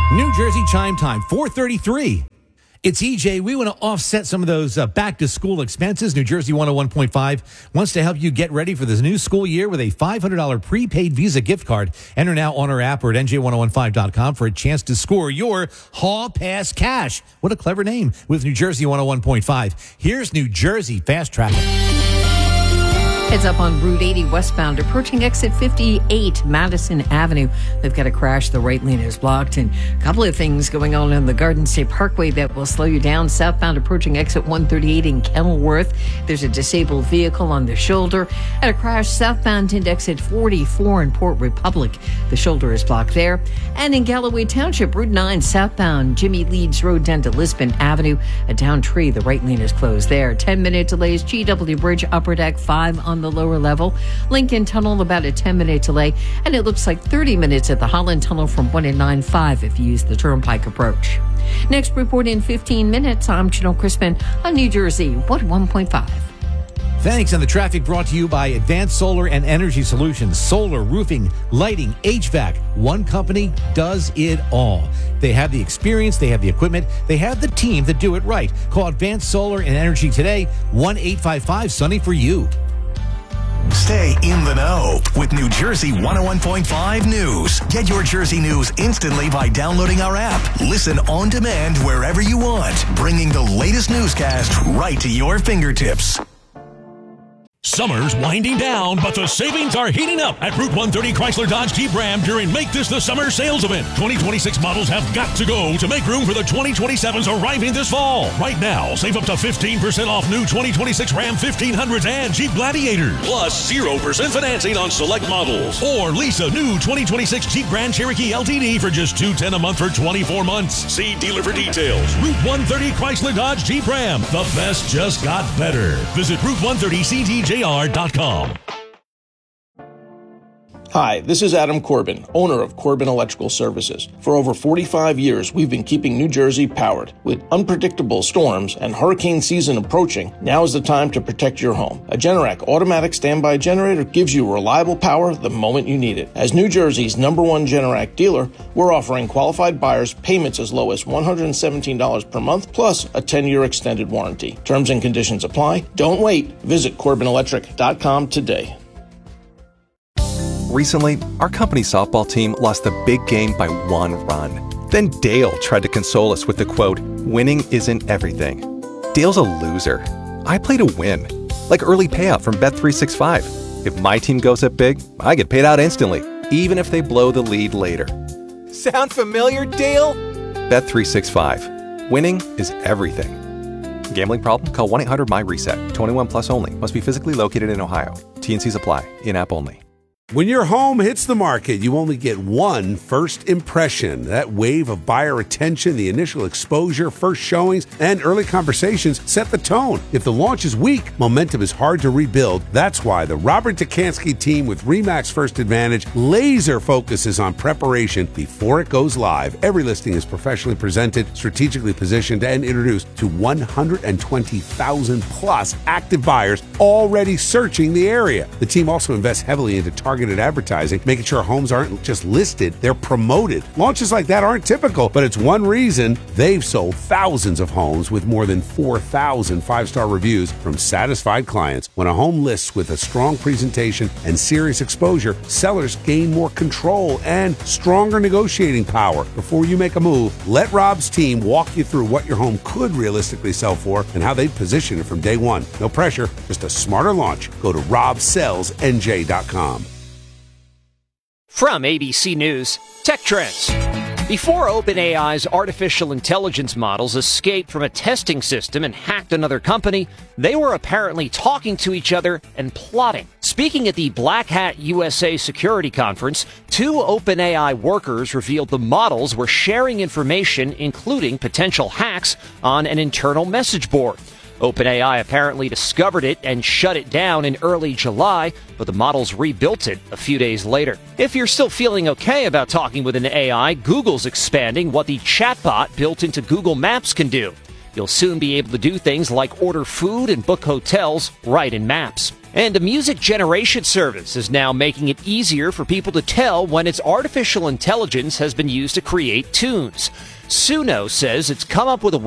New Jersey chime time, 4:33. It's EJ. We want to offset some of those back-to-school expenses. New Jersey 101.5 wants to help you get ready for this new school year with a $500 prepaid Visa gift card. Enter now on our app or at NJ1015.com for a chance to score your Hall Pass Cash. What a clever name with New Jersey 101.5. Here's New Jersey Fast Traffic. Heads up on Route 80 westbound, approaching exit 58 Madison Avenue. They've got a crash. The right lane is blocked. And a couple of things going on the Garden State Parkway that will slow you down. Southbound approaching exit 138 in Kenilworth. There's a disabled vehicle on the shoulder. And a crash southbound into exit 44 in Port Republic. The shoulder is blocked there. And in Galloway Township, Route 9 southbound, Jimmy Leeds Road down to Lisbon Avenue. A down tree. The right lane is closed there. 10-minute delays. GW Bridge, upper deck 5 on the lower level. Lincoln Tunnel, about a 10-minute delay. And it looks like 30 minutes at the Holland Tunnel from 1 and 95 if you use the Turnpike approach. Next report in 15 minutes. I'm Janelle Crispin on New Jersey 101.5. Thanks. And the traffic brought to you by Advanced Solar and Energy Solutions. Solar, roofing, lighting, HVAC. One company does it all. They have the experience, they have the equipment, they have the team that do it right. Call Advanced Solar and Energy today, 1-855-SUNNY for you. Stay in the know with New Jersey 101.5 News. Get your Jersey news instantly by downloading our app. Listen on demand wherever you want, bringing the latest newscast right to your fingertips. Summer's winding down, but the savings are heating up at Route 130 Chrysler Dodge Jeep Ram during Make This the Summer sales event. 2026 models have got to go to make room for the 2027s arriving this fall. Right now, save up to 15% off new 2026 Ram 1500s and Jeep Gladiators. Plus 0% financing on select models. Or lease a new 2026 Jeep Grand Cherokee LTD for just $210 a month for 24 months. See dealer for details. Route 130 Chrysler Dodge Jeep Ram. The best just got better. Visit Route130CDJR.com. Hi, this is Adam Corbin, owner of Corbin Electrical Services. For over 45 years, we've been keeping New Jersey powered. With unpredictable storms and hurricane season approaching, now is the time to protect your home. A Generac automatic standby generator gives you reliable power the moment you need it. As New Jersey's #1 Generac dealer, we're offering qualified buyers payments as low as $117 per month, plus a 10-year extended warranty. Terms and conditions apply. Don't wait. Visit CorbinElectric.com today. Recently, our company softball team lost the big game by 1 run. Then Dale tried to console us with the quote, "Winning isn't everything." Dale's a loser. I play to win. Like early payout from Bet365. If my team goes up big, I get paid out instantly, even if they blow the lead later. Sound familiar, Dale? Bet365. Winning is everything. Gambling problem? Call 1-800-MY-RESET. 21 plus only. Must be physically located in Ohio. T&Cs apply. In-app only. When your home hits the market, you only get one first impression. That wave of buyer attention, the initial exposure, first showings, and early conversations set the tone. If the launch is weak, momentum is hard to rebuild. That's why the Robert Dekanski team with RE/MAX First Advantage laser focuses on preparation before it goes live. Every listing is professionally presented, strategically positioned, and introduced to 120,000 plus active buyers already searching the area. The team also invests heavily into targeted advertising, making sure homes aren't just listed, they're promoted. Launches like that aren't typical, but it's one reason they've sold thousands of homes with more than 4,000 five-star reviews from satisfied clients. When a home lists with a strong presentation and serious exposure, sellers gain more control and stronger negotiating power. Before you make a move, let Rob's team walk you through what your home could realistically sell for and how they'd position it from day one. No pressure, just a smarter launch. Go to robsellsnj.com. From ABC News, Tech Trends. Before OpenAI's artificial intelligence models escaped from a testing system and hacked another company, they were apparently talking to each other and plotting. Speaking at the Black Hat USA Security Conference, 2 OpenAI workers revealed the models were sharing information, including potential hacks, on an internal message board. OpenAI apparently discovered it and shut it down in early July, but the models rebuilt it a few days later. If you're still feeling okay about talking with an AI, Google's expanding what the chatbot built into Google Maps can do. You'll soon be able to do things like order food and book hotels right in Maps. And a music generation service is now making it easier for people to tell when its artificial intelligence has been used to create tunes. Suno says it's come up with a